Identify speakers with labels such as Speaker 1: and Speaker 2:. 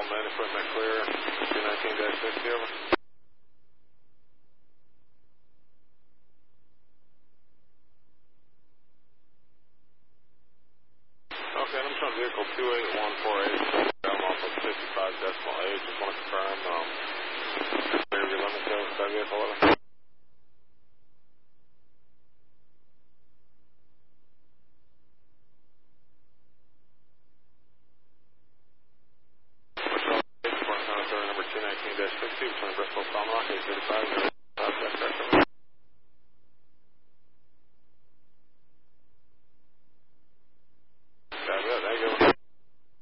Speaker 1: all men, equipment clear, 219-60, over. Okay, I'm showing vehicle 28148, I'm off of 55.8, just want to confirm, clear your limit there with that vehicle, over. Number 219-60 between Bristol, Salmon Rock, 835,